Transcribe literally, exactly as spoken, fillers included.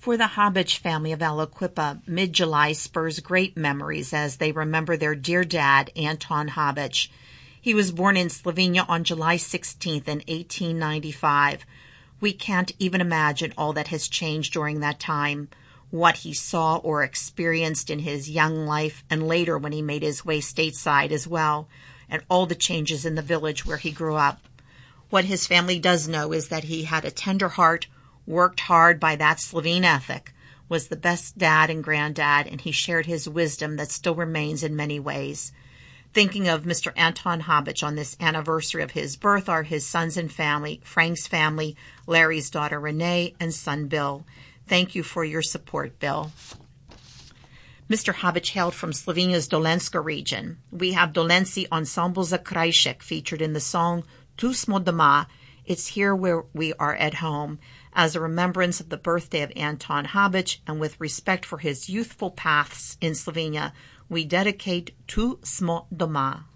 For the Habic family of Aliquippa, mid-July spurs great memories as they remember their dear dad, Anton Habic. He was born in Slovenia on July sixteenth in eighteen ninety-five. We can't even imagine all that has changed during that time, what he saw or experienced in his young life and later when he made his way stateside as well, and all the changes in the village where he grew up. What his family does know is that he had a tender heart, worked hard by that Slovene ethic, was the best dad and granddad, and he shared his wisdom that still remains in many ways. Thinking of Mister Anton Habic on this anniversary of his birth are his sons and family, Frank's family, Larry's daughter Renee, and son Bill. Thank you for your support, Bill. Mister Habic hailed from Slovenia's Dolenska region. We have Dolenci Ensemble za Krajšek featured in the song Tu smo doma. It's here where we are at home. As a remembrance of the birthday of Anton Habic and with respect for his youthful paths in Slovenia, we dedicate Tu smo doma.